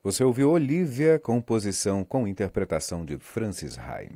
Você ouviu Olivia, composição com interpretação de Francis Haime.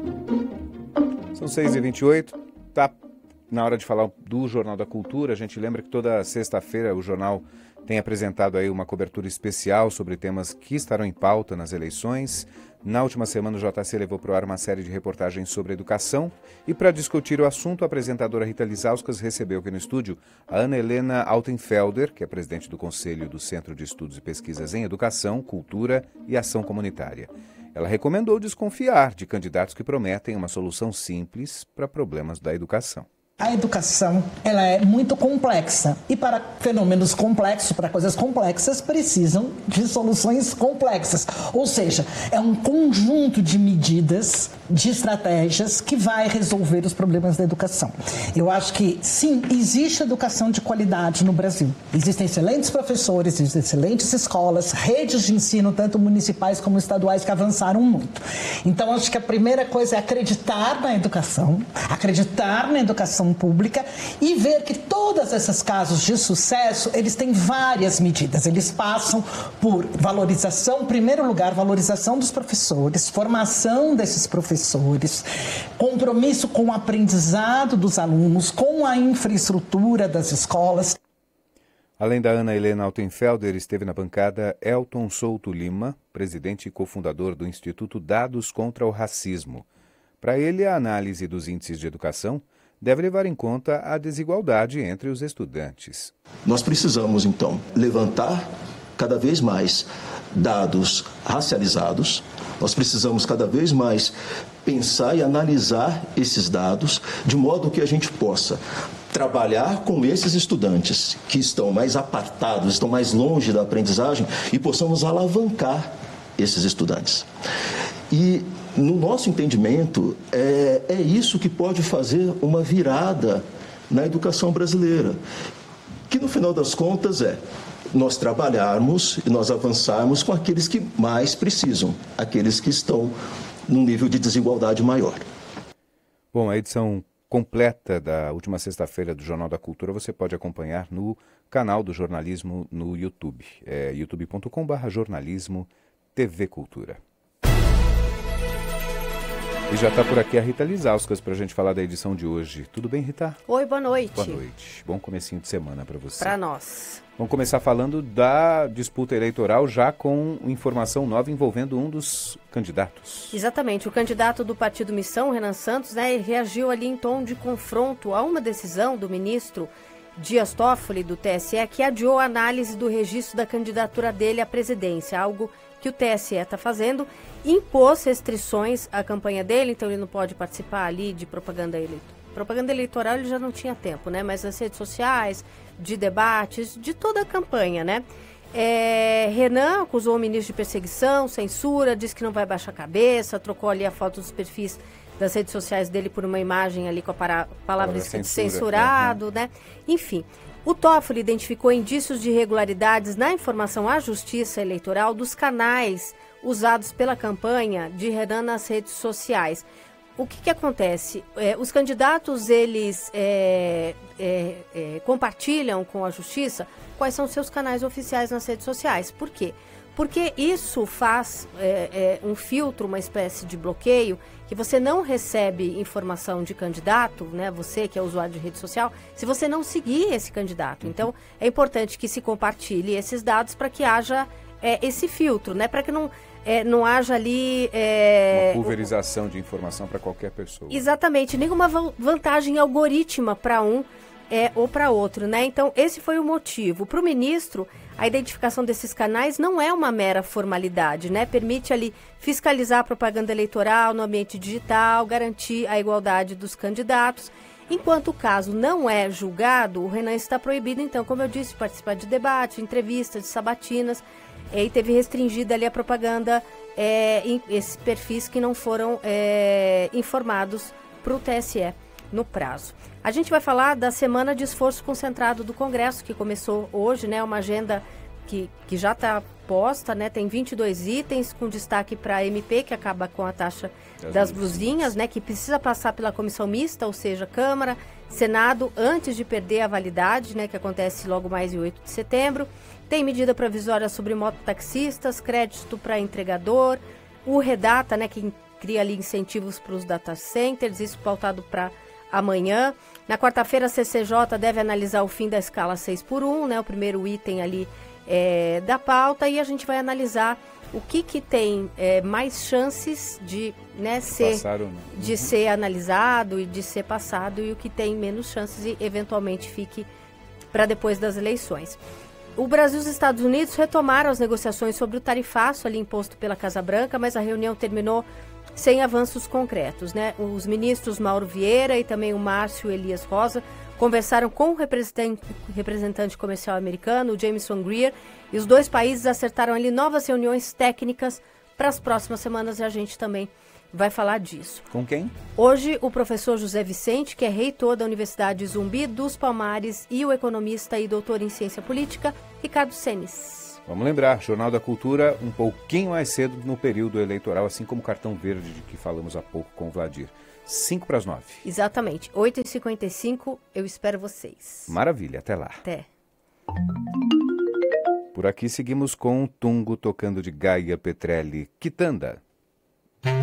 São 6h28, tá na hora de falar do Jornal da Cultura. A gente lembra que toda sexta-feira o jornal tem apresentado aí uma cobertura especial sobre temas que estarão em pauta nas eleições. Na última semana o JC levou para o ar uma série de reportagens sobre educação e para discutir o assunto a apresentadora Rita Lizauskas recebeu aqui no estúdio a Ana Helena Altenfelder, que é presidente do Conselho do Centro de Estudos e Pesquisas em Educação, Cultura e Ação Comunitária. Ela recomendou desconfiar de candidatos que prometem uma solução simples para problemas da educação. A educação, ela é muito complexa e para fenômenos complexos, para coisas complexas, precisam de soluções complexas. Ou seja, é um conjunto de medidas, de estratégias que vai resolver os problemas da educação. Eu acho que, sim, existe educação de qualidade no Brasil. Existem excelentes professores, existem excelentes escolas, redes de ensino, tanto municipais como estaduais, que avançaram muito. Então, acho que a primeira coisa é acreditar na educação pública e ver que todos esses casos de sucesso, eles têm várias medidas. Eles passam por valorização, em primeiro lugar, valorização dos professores, formação desses professores, compromisso com o aprendizado dos alunos, com a infraestrutura das escolas. Além da Ana Helena Altenfelder, esteve na bancada Elton Souto Lima, presidente e cofundador do Instituto Dados contra o Racismo. Para ele, a análise dos índices de educação deve levar em conta a desigualdade entre os estudantes. Nós precisamos, então, levantar cada vez mais dados racializados, nós precisamos cada vez mais pensar e analisar esses dados de modo que a gente possa trabalhar com esses estudantes que estão mais apartados, estão mais longe da aprendizagem e possamos alavancar esses estudantes. E no nosso entendimento, é isso que pode fazer uma virada na educação brasileira, que no final das contas nós trabalharmos e nós avançarmos com aqueles que mais precisam, aqueles que estão num nível de desigualdade maior. Bom, a edição completa da última sexta-feira do Jornal da Cultura você pode acompanhar no canal do jornalismo no YouTube, youtube.com/jornalismo TV Cultura. E já está por aqui a Rita Lizauskas para a gente falar da edição de hoje. Tudo bem, Rita? Oi, boa noite. Boa noite. Bom comecinho de semana para você. Para nós. Vamos começar falando da disputa eleitoral, já com informação nova envolvendo um dos candidatos. Exatamente. O candidato do Partido Missão, Renan Santos, reagiu ali em tom de confronto a uma decisão do ministro Dias Toffoli, do TSE, que adiou a análise do registro da candidatura dele à presidência, algo que o TSE está fazendo, impôs restrições à campanha dele, então ele não pode participar ali de propaganda eleitoral. Propaganda eleitoral ele já não tinha tempo, né? Mas nas redes sociais, de debates, de toda a campanha, né? Renan acusou o ministro de perseguição, censura, disse que não vai baixar a cabeça, trocou ali a foto dos perfis das redes sociais dele por uma imagem ali com a palavra escrita censurado, né? Enfim, o Toffoli identificou indícios de irregularidades na informação à Justiça Eleitoral dos canais usados pela campanha de Renan nas redes sociais. O que acontece? Os candidatos, eles compartilham com a Justiça quais são seus canais oficiais nas redes sociais. Por quê? Porque isso faz um filtro, uma espécie de bloqueio, que você não recebe informação de candidato, né? Você que é usuário de rede social, se você não seguir esse candidato. Então, é importante que se compartilhe esses dados para que haja esse filtro, né? Para que não haja ali... uma pulverização de informação para qualquer pessoa. Exatamente, nenhuma vantagem algorítmica para um ou para outro, né? Então, esse foi o motivo. Para o ministro, a identificação desses canais não é uma mera formalidade, né? Permite ali fiscalizar a propaganda eleitoral no ambiente digital, garantir a igualdade dos candidatos. Enquanto o caso não é julgado, o Renan está proibido, então, como eu disse, de participar de debates, de entrevistas, de sabatinas, e teve restringida ali a propaganda em esses perfis que não foram informados para o TSE no prazo. A gente vai falar da Semana de Esforço Concentrado do Congresso, que começou hoje, né? Uma agenda que já está posta, né? Tem 22 itens, com destaque para a MP, que acaba com a taxa das blusinhas, né? Que precisa passar pela comissão mista, ou seja, Câmara, Senado, antes de perder a validade, né? Que acontece logo mais em 8 de setembro. Tem medida provisória sobre mototaxistas, crédito para entregador, o Redata, né? Que cria ali incentivos para os data centers, isso pautado para amanhã. Na quarta-feira, a CCJ deve analisar o fim da escala 6x1, né? O primeiro item ali da pauta, e a gente vai analisar o que tem mais chances de, né, ser analisado e de ser passado, e o que tem menos chances e eventualmente fique para depois das eleições. O Brasil e os Estados Unidos retomaram as negociações sobre o tarifaço ali imposto pela Casa Branca, mas a reunião terminou sem avanços concretos, né? Os ministros Mauro Vieira e também o Márcio Elias Rosa conversaram com o representante comercial americano, o Jameson Greer, e os dois países acertaram ali novas reuniões técnicas para as próximas semanas, e a gente também vai falar disso. Com quem? Hoje, o professor José Vicente, que é reitor da Universidade Zumbi dos Palmares, e o economista e doutor em ciência política, Ricardo Senes. Vamos lembrar, Jornal da Cultura um pouquinho mais cedo no período eleitoral, assim como o Cartão Verde de que falamos há pouco com o Vladir. 8:55. Exatamente. 8h55, eu espero vocês. Maravilha, até lá. Até. Por aqui seguimos com Tungo tocando de Gaia Petrelli, Quitanda.